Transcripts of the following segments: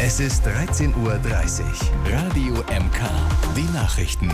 Es ist 13:30 Uhr. Radio MK. Die Nachrichten.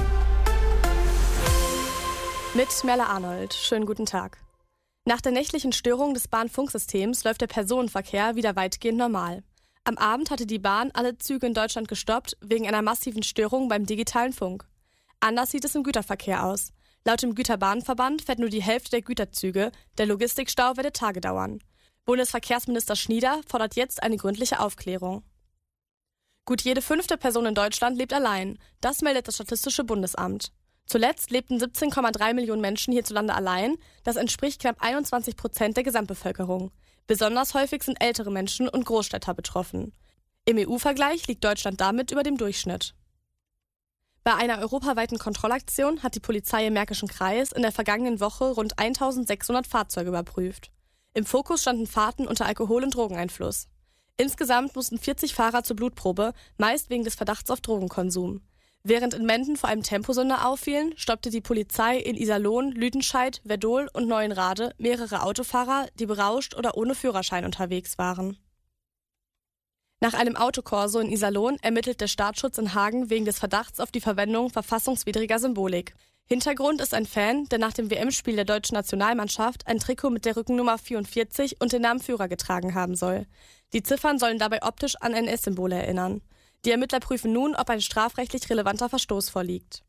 Mit Merle Arnold. Schönen guten Tag. Nach der nächtlichen Störung des Bahnfunksystems läuft der Personenverkehr wieder weitgehend normal. Am Abend hatte die Bahn alle Züge in Deutschland gestoppt, wegen einer massiven Störung beim digitalen Funk. Anders sieht es im Güterverkehr aus. Laut dem Güterbahnverband fährt nur die Hälfte der Güterzüge. Der Logistikstau werde Tage dauern. Bundesverkehrsminister Schnieder fordert jetzt eine gründliche Aufklärung. Gut jede 5. Person in Deutschland lebt allein. Das meldet das Statistische Bundesamt. Zuletzt lebten 17,3 Millionen Menschen hierzulande allein. Das entspricht knapp 21% der Gesamtbevölkerung. Besonders häufig sind ältere Menschen und Großstädter betroffen. Im EU-Vergleich liegt Deutschland damit über dem Durchschnitt. Bei einer europaweiten Kontrollaktion hat die Polizei im Märkischen Kreis in der vergangenen Woche rund 1600 Fahrzeuge überprüft. Im Fokus standen Fahrten unter Alkohol- und Drogeneinfluss. Insgesamt mussten 40 Fahrer zur Blutprobe, meist wegen des Verdachts auf Drogenkonsum. Während in Menden vor allem Temposünder auffielen, stoppte die Polizei in Iserlohn, Lüdenscheid, Werdohl und Neuenrade mehrere Autofahrer, die berauscht oder ohne Führerschein unterwegs waren. Nach einem Autokorso in Iserlohn ermittelt der Staatsschutz in Hagen wegen des Verdachts auf die Verwendung verfassungswidriger Symbolik. Hintergrund ist ein Fan, der nach dem WM-Spiel der deutschen Nationalmannschaft ein Trikot mit der Rückennummer 44 und den Namen Führer getragen haben soll. Die Ziffern sollen dabei optisch an NS-Symbole erinnern. Die Ermittler prüfen nun, ob ein strafrechtlich relevanter Verstoß vorliegt.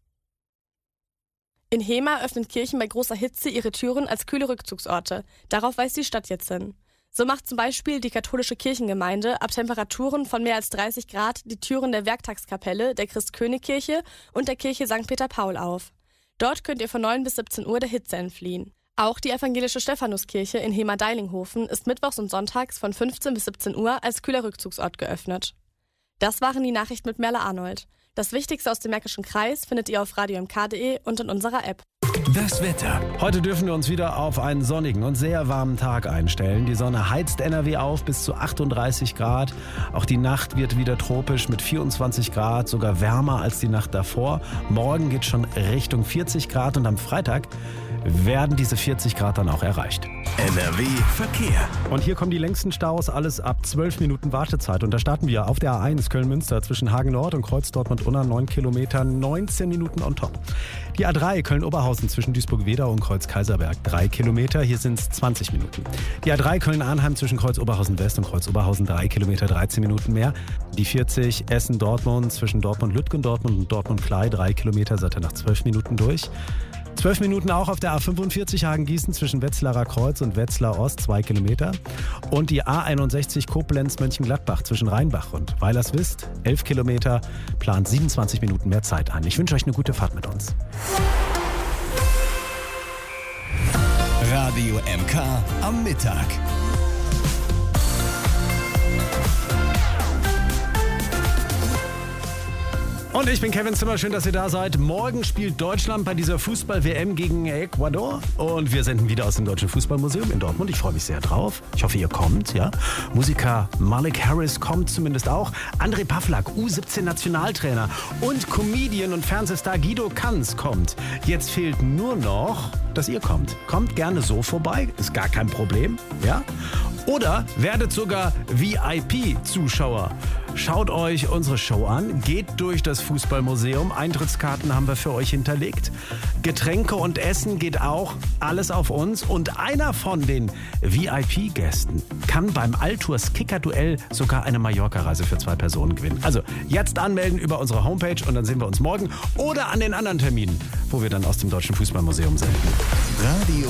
In Hemer öffnen Kirchen bei großer Hitze ihre Türen als kühle Rückzugsorte. Darauf weist die Stadt jetzt hin. So macht zum Beispiel die katholische Kirchengemeinde ab Temperaturen von mehr als 30 Grad die Türen der Werktagskapelle, der Christ-König-Kirche und der Kirche St. Peter-Paul auf. Dort könnt ihr von 9 bis 17 Uhr der Hitze entfliehen. Auch die evangelische Stephanuskirche in Hemer-Deilinghofen ist mittwochs und sonntags von 15 bis 17 Uhr als kühler Rückzugsort geöffnet. Das waren die Nachrichten mit Merle Arnold. Das Wichtigste aus dem Märkischen Kreis findet ihr auf radiomk.de und in unserer App. Das Wetter. Heute dürfen wir uns wieder auf einen sonnigen und sehr warmen Tag einstellen. Die Sonne heizt NRW auf bis zu 38 Grad. Auch die Nacht wird wieder tropisch mit 24 Grad, sogar wärmer als die Nacht davor. Morgen geht schon Richtung 40 Grad und am Freitag werden diese 40 Grad dann auch erreicht. NRW Verkehr. Und hier kommen die längsten Staus, alles ab 12 Minuten Wartezeit. Und da starten wir auf der A1 Köln-Münster zwischen Hagen Nord und Kreuz Dortmund-Unna, 9 Kilometer, 19 Minuten on top. Die A3 Köln-Oberhausen zwischen Duisburg-Wedau und Kreuz-Kaiserberg, 3 Kilometer, hier sind es 20 Minuten. Die A3 Köln-Arnheim zwischen Kreuz-Oberhausen-West und Kreuz-Oberhausen, 3 Kilometer, 13 Minuten mehr. Die 40 Essen-Dortmund zwischen Dortmund-Lütgendortmund und Dortmund-Klei, 3 Kilometer, seid ihr nach 12 Minuten durch. 12 Minuten auch auf der A45 Hagen-Gießen zwischen Wetzlarer Kreuz und Wetzlar Ost, 2 Kilometer. Und die A61 Koblenz-Mönchengladbach zwischen Rheinbach und Weilerswist, 11 Kilometer, plant 27 Minuten mehr Zeit ein. Ich wünsche euch eine gute Fahrt mit uns. Radio MK am Mittag. Und ich bin Kevin Zimmer, schön, dass ihr da seid. Morgen spielt Deutschland bei dieser Fußball-WM gegen Ecuador. Und wir senden wieder aus dem Deutschen Fußballmuseum in Dortmund. Ich freue mich sehr drauf. Ich hoffe, ihr kommt, ja. Musiker Malik Harris kommt zumindest auch. André Pavlak, U17-Nationaltrainer. Und Comedian und Fernsehstar Guido Kanz kommt. Jetzt fehlt nur noch, dass ihr kommt. Kommt gerne so vorbei, ist gar kein Problem, ja. Oder werdet sogar VIP-Zuschauer. Schaut euch unsere Show an, geht durch das Fußballmuseum. Eintrittskarten haben wir für euch hinterlegt. Getränke und Essen geht auch, alles auf uns. Und einer von den VIP-Gästen kann beim Altours Kicker-Duell sogar eine Mallorca-Reise für 2 Personen gewinnen. Also jetzt anmelden über unsere Homepage und dann sehen wir uns morgen oder an den anderen Terminen, wo wir dann aus dem Deutschen Fußballmuseum senden. Radio